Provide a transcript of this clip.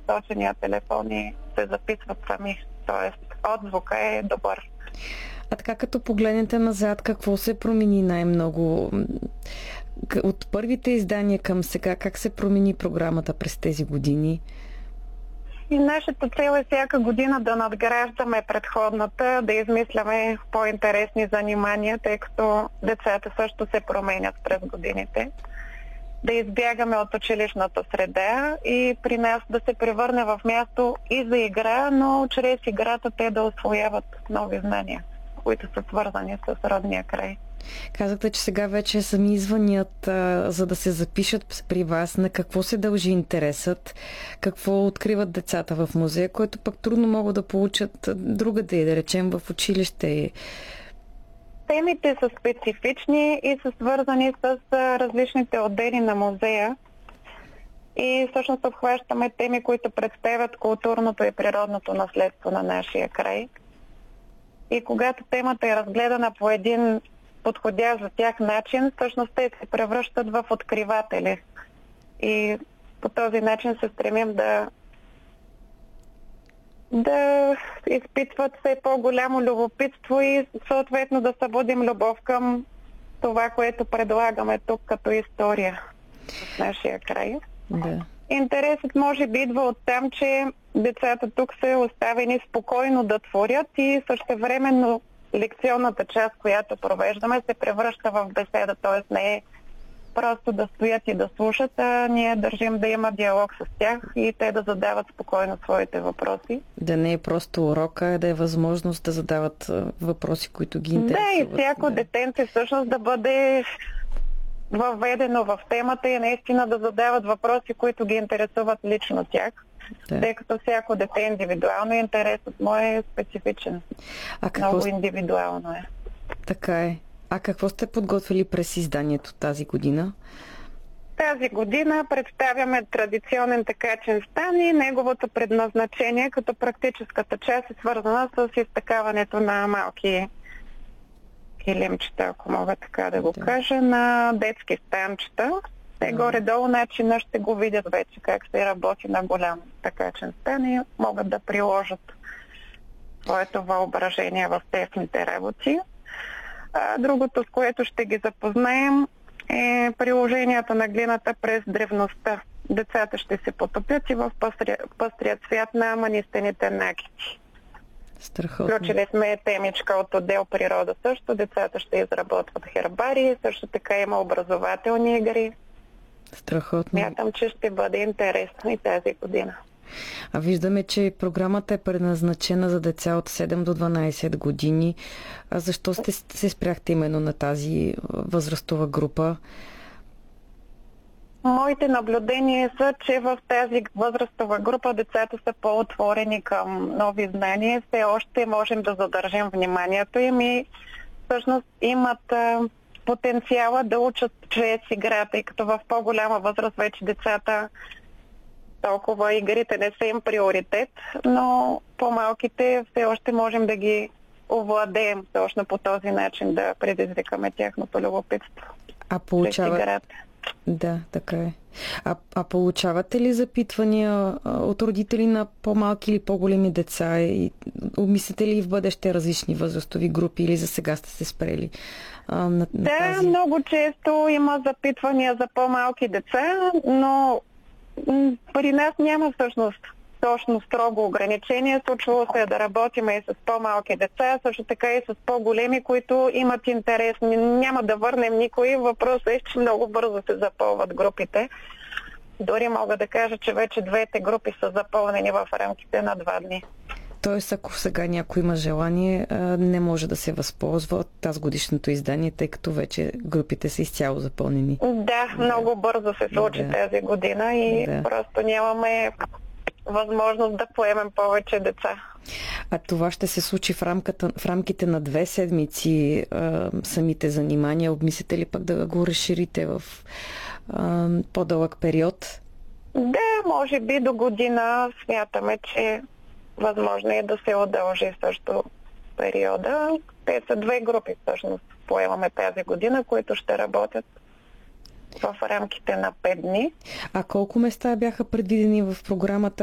сочения телефон и се записват сами. Тоест, отзвука е добър. А така като погледнете назад, какво се промени най-много? От първите издания към сега, как се промени програмата през тези години? И нашата цел е всяка година да надграждаме предходната, да измисляме по-интересни занимания, тъй като децата също се променят през годините. Да избягаме от училищната среда и при нас да се превърне в място и за игра, но чрез играта те да усвояват нови знания, които са свързани с родния край. Казахте, че сега вече сами извънят, за да се запишат при вас. На какво се дължи интересът? Какво откриват децата в музея, което пък трудно могат да получат другаде, да речем в училище? Темите са специфични и са свързани с различните отдели на музея. И всъщност обхващаме теми, които представят културното и природното наследство на нашия край. И когато темата е разгледана по един подходящ за тях начин, всъщност те се превръщат в откриватели. И по този начин се стремим да изпитват все по-голямо любопитство и съответно да събудим любов към това, което предлагаме тук като история в нашия край. Да. Интересът може би идва от там, че децата тук са оставени спокойно да творят и същевременно лекционната част, която провеждаме, се превръща в беседа, т.е. не е просто да стоят и да слушат, а ние държим да има диалог с тях и те да задават спокойно своите въпроси. Да не е просто урока, а да е възможност да задават въпроси, които ги интересуват. Да, и всяко детенце всъщност да бъде въведено в темата и наистина да задават въпроси, които ги интересуват лично тях. Да. Тъй като всяко дете е индивидуално и интересът му е специфичен. Много индивидуално е. Така е. А какво сте подготвили през изданието тази година? Тази година представяме традиционен такачен стан и неговото предназначение, като практическата част е свързана с изтъкаването на малки килимчета, ако мога така да го кажа, на детски станчета. Те горе-долу начина ще го видят вече как се работи на голям такачен стан и могат да приложат своето въображение в техните работи. Другото, с което ще ги запознаем, е приложението на глината през древността. Децата ще се потопят и в пъстрия цвят на манистените накити. Страхотно. Включили сме темичка от отдел природа също. Децата ще изработват хербарии, също така има образователни игри. Страхотно. Смятам, че ще бъде интересно и тази година. А виждаме, че програмата е предназначена за деца от 7 до 12 години. А защо се спряхте именно на тази възрастова група? Моите наблюдения са, че в тази възрастова група децата са по-отворени към нови знания. Все още можем да задържим вниманието им и всъщност имат потенциала да учат чрез играта, и като в по-голяма възраст вече децата толкова игрите не са им приоритет, но по-малките все още можем да ги овладеем точно по този начин, да предизвикаме тяхното любопитство. Да, така е. А получавате ли запитвания от родители на по-малки или по-големи деца? И обмисляте ли в бъдеще различни възрастови групи или за сега сте се спрели? Тази... Много често има запитвания за по-малки деца, но при нас няма всъщност точно строго ограничение. Случвало се да работим и с по-малки деца, също така и с по-големи, които имат интерес. Няма да върнем никой. Въпросът е, че много бързо се запълват групите. Дори мога да кажа, че вече двете групи са запълнени в рамките на 2 дни. Тоест, ако сега някой има желание, не може да се възползва от тази годишното издание, тъй като вече групите са изцяло запълнени. Да, много бързо се случи тази година и просто нямаме възможност да поемем повече деца. А това ще се случи в рамките на 2 седмици самите занимания. Обмислите ли пък да го разширите в по-дълъг период? Да, може би до година смятаме, че възможно е да се удължи също периода. Те са 2 групи всъщност поемаме тази година, които ще работят в рамките на 5 дни. А колко места бяха предвидени в програмата?